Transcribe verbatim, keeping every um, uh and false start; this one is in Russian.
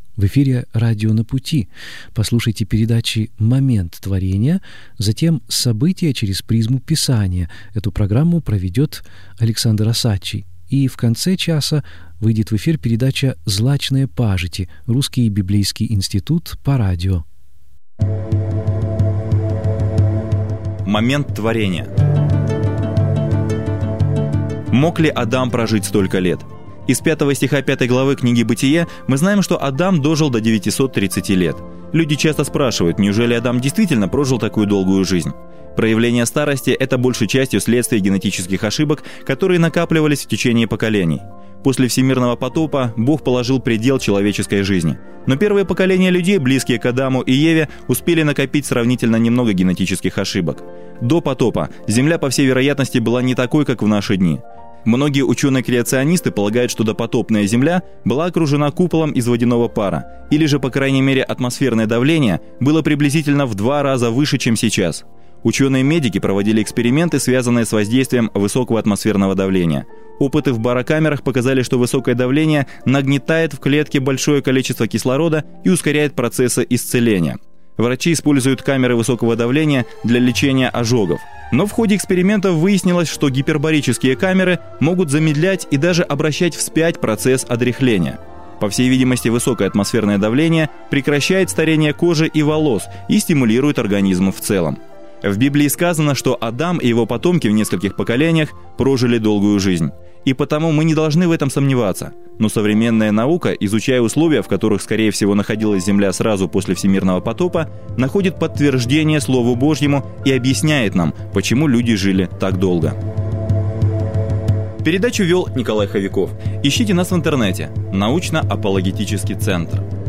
В эфире «Радио на пути». Послушайте передачи «Момент творения», затем «События через призму Писания». Эту программу проведет Александр Осадчий. И в конце часа выйдет в эфир передача «Злачные пажити», Русский библейский институт по радио. Момент творения. Мог ли Адам прожить столько лет? Из пятого стиха пятой главы книги «Бытие» мы знаем, что Адам дожил до девятисот тридцати лет. Люди часто спрашивают, неужели Адам действительно прожил такую долгую жизнь? Проявление старости – это большей частью следствие генетических ошибок, которые накапливались в течение поколений. После всемирного потопа Бог положил предел человеческой жизни. Но первые поколения людей, близкие к Адаму и Еве, успели накопить сравнительно немного генетических ошибок. До потопа Земля, по всей вероятности, была не такой, как в наши дни. Многие ученые-креационисты полагают, что допотопная Земля была окружена куполом из водяного пара, или же, по крайней мере, атмосферное давление было приблизительно в два раза выше, чем сейчас. Ученые-медики проводили эксперименты, связанные с воздействием высокого атмосферного давления. Опыты в барокамерах показали, что высокое давление нагнетает в клетке большое количество кислорода и ускоряет процессы исцеления. Врачи используют камеры высокого давления для лечения ожогов. Но в ходе экспериментов выяснилось, что гипербарические камеры могут замедлять и даже обращать вспять процесс одряхления. По всей видимости, высокое атмосферное давление прекращает старение кожи и волос и стимулирует организм в целом. В Библии сказано, что Адам и его потомки в нескольких поколениях прожили долгую жизнь. И потому мы не должны в этом сомневаться. Но современная наука, изучая условия, в которых, скорее всего, находилась Земля сразу после всемирного потопа, находит подтверждение Слову Божьему и объясняет нам, почему люди жили так долго. Передачу вел Николай Ховяков. Ищите нас в интернете. Научно-апологетический центр.